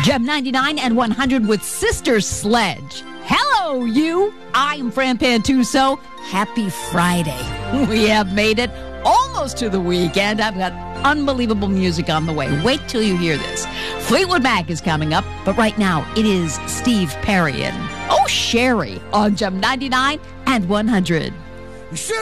Gem 99 and 100 with Sister Sledge. Hello, you. I'm Fran Pantuso. Happy Friday. We have made it almost to the weekend. I've got unbelievable music on the way. Wait till you hear this. Fleetwood Mac is coming up, but right now it is Steve Perry and Sherry on Gem 99 and 100.